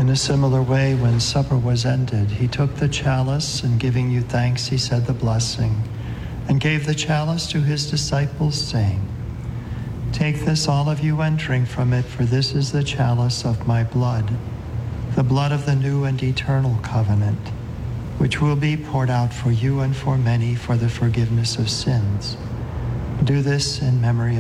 In a similar way, when supper was ended, he took the chalice, and giving you thanks, he said the blessing, and gave the chalice to his disciples, saying, "Take this, all of you, and drink from it, for this is the chalice of my blood, the blood of the new and eternal covenant, which will be poured out for you and for many for the forgiveness of sins. Do this in memory of